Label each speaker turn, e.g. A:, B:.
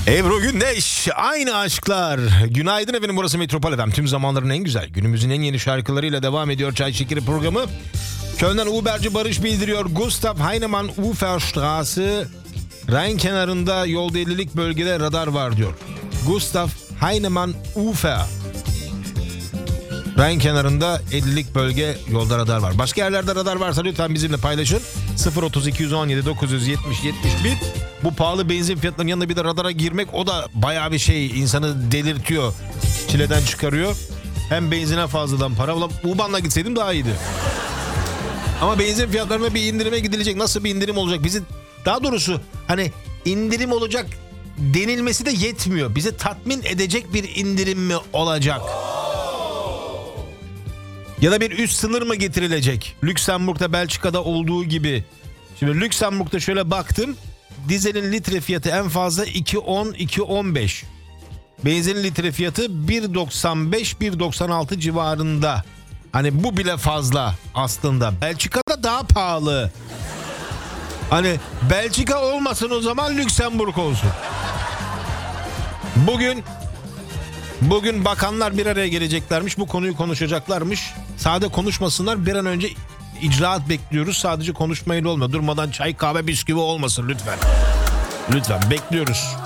A: Ebru Gündeş, aynı aşklar. Günaydın efendim, burası Metropol FM. Tüm zamanların en güzel, günümüzün en yeni şarkılarıyla devam ediyor Çay Şekeri programı. Köln'den Uberci Barış bildiriyor. Gustav Heinemann Uferstraße, Rhein kenarında yolda 50'lik bölgede radar var diyor. Gustav Heinemann Ufer. Rhein kenarında 50'lik bölge yolda radar var. Başka yerlerde radar varsa lütfen bizimle paylaşın. 03217 970 71. Bu pahalı benzin fiyatlarının yanında bir de radara girmek, o da bayağı bir şey, insanı delirtiyor. Çileden çıkarıyor. Hem benzine fazladan para. U-Bahn'la gitseydim daha iyiydi. Ama benzin fiyatlarına bir indirime gidilecek. Nasıl bir indirim olacak? Bizi, daha doğrusu hani indirim olacak denilmesi de yetmiyor. Bizi tatmin edecek bir indirim mi olacak? Ya da bir üst sınır mı getirilecek? Lüksemburg'da, Belçika'da olduğu gibi. Şimdi Lüksemburg'da şöyle baktım. Dizelin litre fiyatı en fazla 2.10-2.15. Benzinin litre fiyatı 1.95-1.96 civarında. Hani bu bile fazla aslında. Belçika'da daha pahalı. Hani Belçika olmasın, o zaman Lüksemburg olsun. Bugün bakanlar bir araya geleceklermiş. Bu konuyu konuşacaklarmış. Sade konuşmasınlar, bir an önce icraat bekliyoruz. Sadece konuşmayla olmuyor. Durmadan çay, kahve, bisküvi olmasın lütfen. Lütfen bekliyoruz.